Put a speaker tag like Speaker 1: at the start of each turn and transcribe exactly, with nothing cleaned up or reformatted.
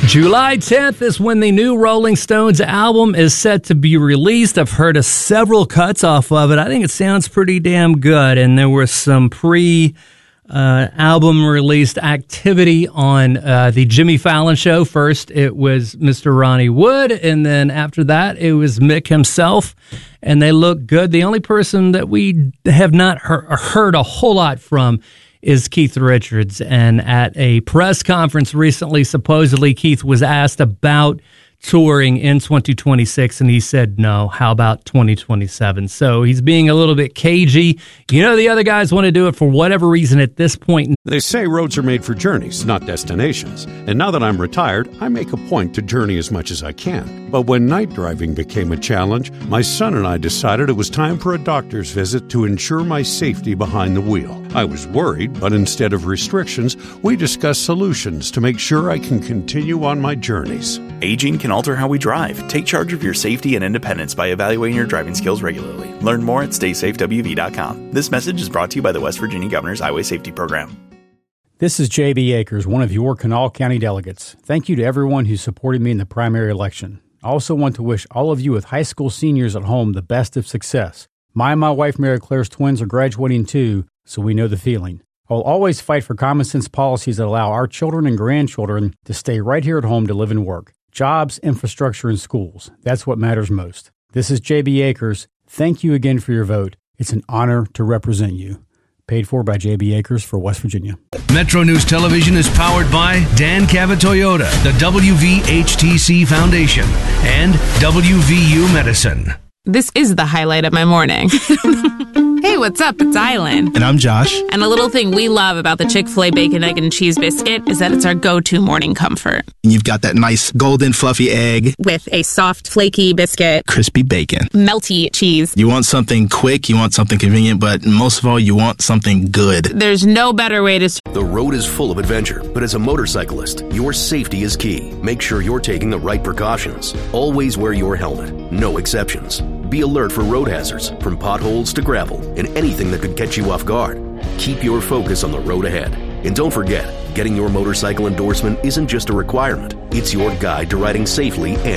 Speaker 1: July tenth is when the new Rolling Stones album is set to be released. I've heard of several cuts off of it. I think it sounds pretty damn good. And there was some pre uh, album released activity on uh, the Jimmy Fallon show. First, it was Mister Ronnie Wood. And then after that, it was Mick himself. And they look good. The only person that we have not he- heard a whole lot from is Keith Richards. And at a press conference recently, supposedly Keith was asked about touring in twenty twenty-six, and he said no. How about twenty twenty-seven? So he's being a little bit cagey. You know, the other guys want to do it for whatever reason at this point.
Speaker 2: They say roads are made for journeys, not destinations. And now that I'm retired, I make a point to journey as much as I can. But when night driving became a challenge, my son and I decided it was time for a doctor's visit to ensure my safety behind the wheel. I was worried, but instead of restrictions, we discussed solutions to make sure I can continue on my journeys.
Speaker 3: Aging can alter how we drive. Take charge of your safety and independence by evaluating your driving skills regularly. Learn more at stay safe w v dot com. This message is brought to you by the West Virginia Governor's Highway Safety Program.
Speaker 4: This is J B. Akers, one of your Kanawha County delegates. Thank you to everyone who supported me in the primary election. I also want to wish all of you with high school seniors at home the best of success. My and my wife Mary Claire's twins are graduating too, so we know the feeling. I'll always fight for common sense policies that allow our children and grandchildren to stay right here at home to live and work. Jobs, infrastructure, and schools. That's what matters most. This is J B. Akers. Thank you again for your vote. It's an honor to represent you. Paid for by J B. Akers for West Virginia.
Speaker 5: Metro News Television is powered by Dan Cabot Toyota, the W V H T C Foundation, and W V U Medicine.
Speaker 6: This is the highlight of my morning. Hey, what's up? It's Island.
Speaker 7: And I'm Josh.
Speaker 6: And a little thing we love about the Chick-fil-A Bacon, Egg, and Cheese Biscuit is that it's our go-to morning comfort.
Speaker 7: And you've got that nice golden fluffy egg.
Speaker 6: With a soft, flaky biscuit.
Speaker 7: Crispy bacon.
Speaker 6: Melty cheese.
Speaker 7: You want something quick, you want something convenient, but most of all, you want something good.
Speaker 6: There's no better way to...
Speaker 8: The road is full of adventure, but as a motorcyclist, your safety is key. Make sure you're taking the right precautions. Always wear your helmet. No exceptions. Be alert for road hazards, from potholes to gravel, and anything that could catch you off guard. Keep your focus on the road ahead. And don't forget, getting your motorcycle endorsement isn't just a requirement, it's your guide to riding safely and